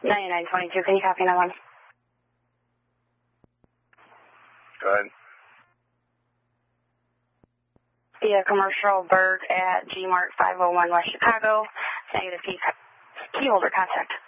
9922, can you copy that one? Go ahead. Yeah, commercial Berg at Gmart 501 West Chicago. Negative key holder contact.